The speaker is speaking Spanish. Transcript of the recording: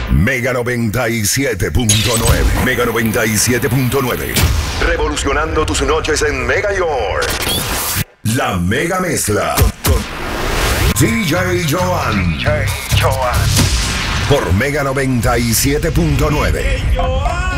Mega 97.9. Mega 97.9. Revolucionando tus noches en Mega York. La Mega Mezcla. Con DJ Joan. Por Mega 97.9.